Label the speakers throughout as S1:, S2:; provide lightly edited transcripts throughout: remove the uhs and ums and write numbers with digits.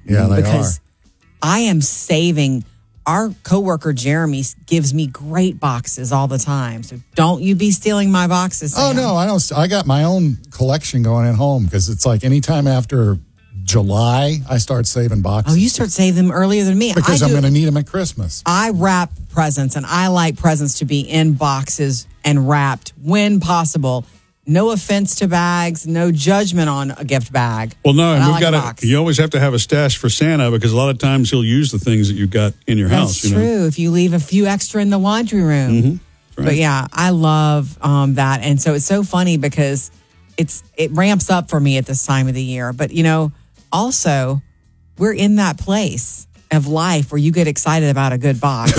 S1: Yeah, they
S2: because I am saving. Our coworker Jeremy gives me great boxes all the time. So don't you be stealing my boxes, Sam.
S1: Oh, no, I don't. I got my own collection going at home because it's like anytime after July, I start saving boxes.
S2: Oh, you start saving them earlier than me.
S1: Because I'm going to need them at Christmas.
S2: I wrap presents, and I like presents to be in boxes and wrapped when possible. No offense to bags, no judgment on a gift bag.
S3: Well, no, and we've got
S2: box.
S3: you always have to have a stash for Santa because a lot of times he'll use the things that you've got in your house.
S2: That's true. If you leave a few extra in the laundry room.
S3: Mm-hmm. Right.
S2: But yeah, I love that. And so it's so funny because it ramps up for me at this time of the year. But, also, we're in that place of life where you get excited about a good box.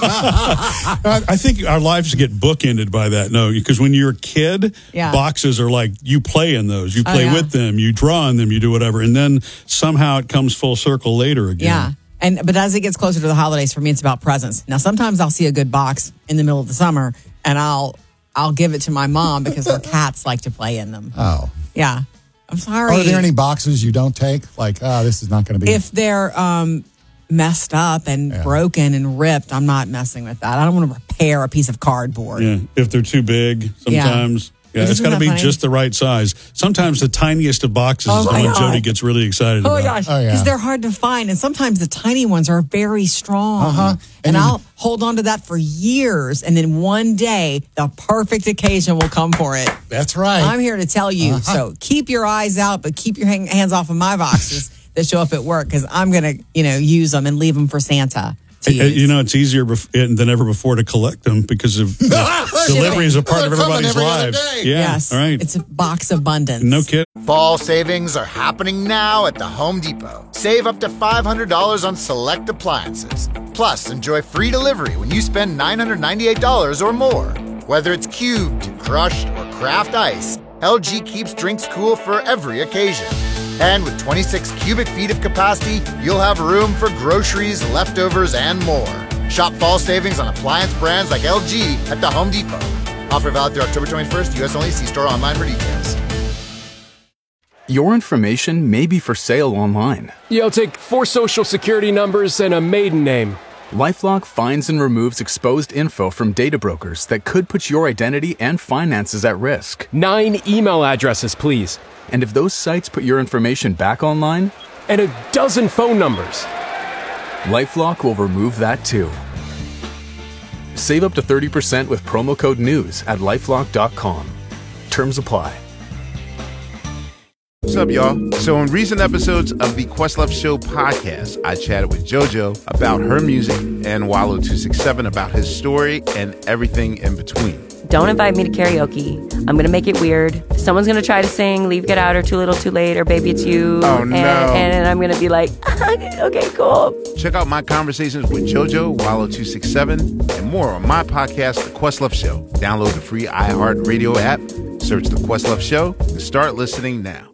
S3: I think our lives get bookended by that. No, because when you're a kid, boxes are like you play in those. You play with them, you draw on them, you do whatever. And then somehow it comes full circle later again.
S2: Yeah. But as it gets closer to the holidays, for me, it's about presents. Now, sometimes I'll see a good box in the middle of the summer and I'll give it to my mom because her cats like to play in them.
S1: Oh.
S2: Yeah. I'm sorry.
S1: Are there any boxes you don't take? Like, this is not going to be.
S2: If they're messed up and broken and ripped, I'm not messing with that. I don't want to repair a piece of cardboard.
S3: Yeah, if they're too big, sometimes. Yeah, it's got to be just the right size. Sometimes the tiniest of boxes is when Jody gets really excited about.
S2: Oh, my gosh. Because they're hard to find. And sometimes the tiny ones are very strong.
S1: Uh-huh.
S2: And I'll hold on to that for years. And then one day, the perfect occasion will come for it.
S1: That's right.
S2: I'm here to tell you. So keep your eyes out, but keep your hands off of my boxes that show up at work because I'm going to, use them and leave them for Santa.
S3: It's easier than ever before to collect them because of delivery is a part of everybody's lives.
S2: Yes.
S3: All right.
S2: It's a box abundance.
S3: No kidding.
S4: Fall savings are happening now at the Home Depot. Save up to $500 on select appliances. Plus, enjoy free delivery when you spend $998 or more. Whether it's cubed, crushed, or craft ice, LG keeps drinks cool for every occasion. And with 26 cubic feet of capacity, you'll have room for groceries, leftovers, and more. Shop fall savings on appliance brands like LG at the Home Depot. Offer valid through October 21st, U.S. only. See store online for details.
S5: Your information may be for sale online.
S6: I'll take 4 social security numbers and a maiden name.
S5: LifeLock finds and removes exposed info from data brokers that could put your identity and finances at risk.
S6: 9 email addresses, please.
S5: And if those sites put your information back online?
S6: And a dozen phone numbers.
S5: LifeLock will remove that too. Save up to 30% with promo code NEWS at LifeLock.com. Terms apply.
S7: What's up, y'all? So in recent episodes of the Questlove Show podcast, I chatted with JoJo about her music and Wallow267 about his story and everything in between.
S8: Don't invite me to karaoke. I'm going to make it weird. Someone's going to try to sing Leave, Get Out, or Too Little, Too Late, or Baby It's You.
S7: Oh, no.
S8: And I'm going to be like, okay, cool.
S7: Check out my conversations with JoJo, Wallow267, and more on my podcast, The Questlove Show. Download the free iHeartRadio app, search The Questlove Show, and start listening now.